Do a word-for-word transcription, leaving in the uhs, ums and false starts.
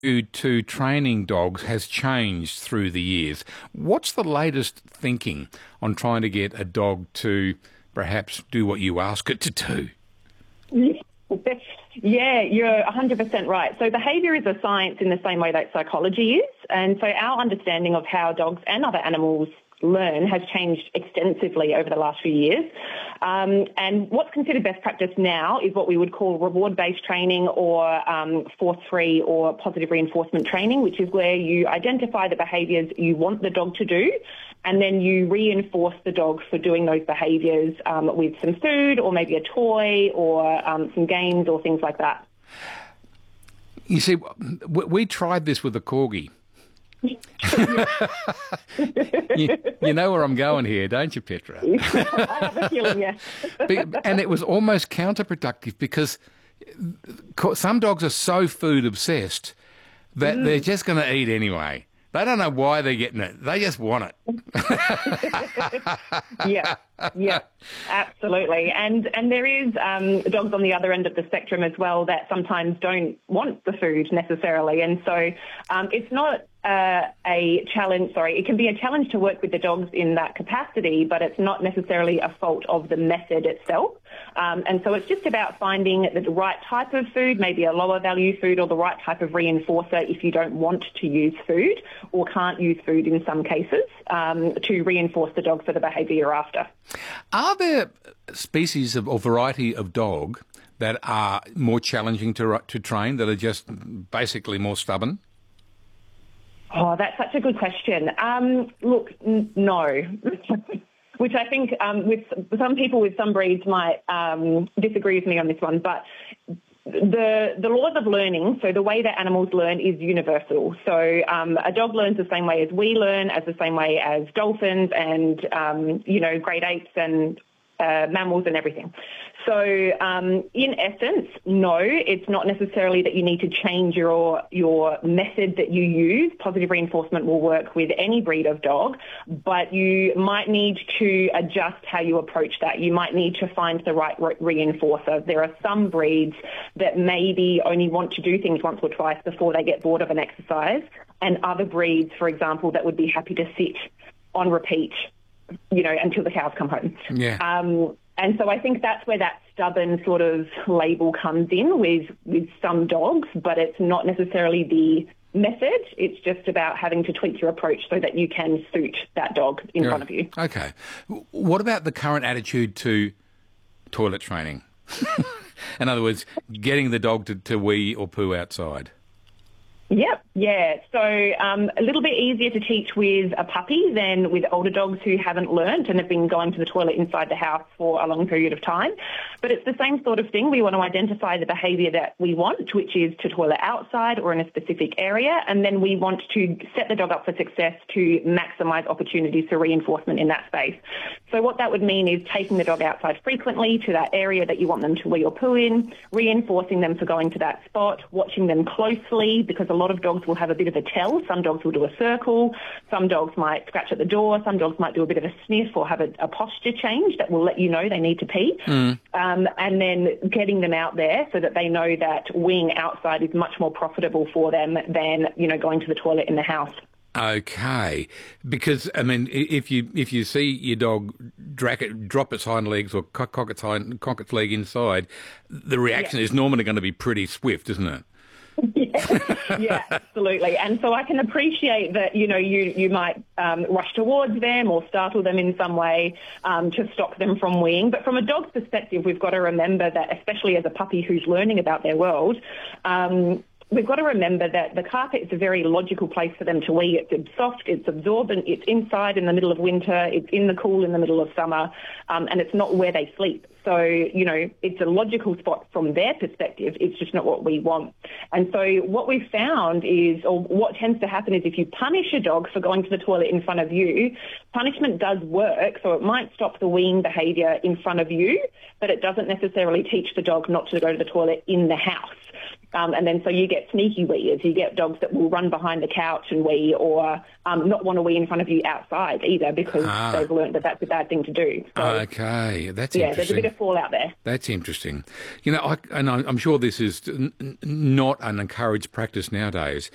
to training dogs has changed through the years. What's the latest thinking on trying to get a dog to perhaps do what you ask it to do? Yeah, you're one hundred percent right. So behaviour is a science in the same way that psychology is. And so our understanding of how dogs and other animals learn has changed extensively over the last few years. Um, and what's considered best practice now is what we would call reward-based training or um, force-free or positive reinforcement training, which is where you identify the behaviours you want the dog to do, and then you reinforce the dog for doing those behaviours um, with some food or maybe a toy or um, some games or things like that. You see, we tried this with a corgi. you, you know where I'm going here, don't you, Petra? I have a feeling, yes. And it was almost counterproductive because some dogs are so food obsessed that mm. they're just going to eat anyway. They don't know why they're getting it. They just want it. yeah, yeah, absolutely. And and there is um, dogs on the other end of the spectrum as well that sometimes don't want the food necessarily. And so um, it's not uh, a challenge, sorry, it can be a challenge to work with the dogs in that capacity, but it's not necessarily a fault of the method itself. Um, and so it's just about finding the right type of food, maybe a lower value food, or the right type of reinforcer if you don't want to use food or can't use food in some cases um, to reinforce the dog for the behaviour you're after. Are there species of, or variety of dog that are more challenging to to train, that are just basically more stubborn? Oh, that's such a good question. Um, look, n- no. Which I think um, with some people with some breeds might um, disagree with me on this one, but the the laws of learning, so the way that animals learn is universal. So um, a dog learns the same way as we learn, as the same way as dolphins and, um, you know, great apes and uh, mammals and everything. So um, in essence, no, it's not necessarily that you need to change your your method that you use. Positive reinforcement will work with any breed of dog, but you might need to adjust how you approach that. You might need to find the right re- reinforcer. There are some breeds that maybe only want to do things once or twice before they get bored of an exercise, and other breeds, for example, that would be happy to sit on repeat, you know, until the cows come home. Yeah. Um, And so I think that's where that stubborn sort of label comes in with, with some dogs, but it's not necessarily the method. It's just about having to tweak your approach so that you can suit that dog in yeah. front of you. Okay. What about the current attitude to toilet training? In other words, getting the dog to, to wee or poo outside? Yep, yeah. So um, a little bit easier to teach with a puppy than with older dogs who haven't learnt and have been going to the toilet inside the house for a long period of time. But it's the same sort of thing. We want to identify the behaviour that we want, which is to toilet outside or in a specific area, and then we want to set the dog up for success to maximise opportunities for reinforcement in that space. So what that would mean is taking the dog outside frequently to that area that you want them to wee or poo in, reinforcing them for going to that spot, watching them closely, because a lot of dogs will have a bit of a tell. Some dogs will do a circle. Some dogs might scratch at the door. Some dogs might do a bit of a sniff or have a, a posture change that will let you know they need to pee. Mm. Um, and then getting them out there so that they know that weeing outside is much more profitable for them than, you know, going to the toilet in the house. Okay, because I mean, if you if you see your dog drag it, drop its hind legs or cock, cock its hind cock its leg inside, the reaction yeah. is normally going to be pretty swift, isn't it? yeah, yeah, absolutely. And so I can appreciate that, you know, you, you might um, rush towards them or startle them in some way um, to stop them from weeing. But from a dog's perspective, we've got to remember that, especially as a puppy who's learning about their world, um, we've got to remember that the carpet is a very logical place for them to wee. It's soft, it's absorbent, it's inside in the middle of winter, it's in the cool in the middle of summer, um, and it's not where they sleep. So, you know, it's a logical spot from their perspective. It's just not what we want. And so what we've found is, or what tends to happen is if you punish a dog for going to the toilet in front of you, punishment does work. So it might stop the weeing behaviour in front of you, but it doesn't necessarily teach the dog not to go to the toilet in the house. Um, and then so you get sneaky weeers. You get dogs that will run behind the couch and wee, or um, not want to wee in front of you outside either because ah. they've learned that that's a bad thing to do. So, okay, that's yeah, interesting. there's a bit of fallout there. That's interesting. You know, I, and I'm sure this is n- not an encouraged practice nowadays,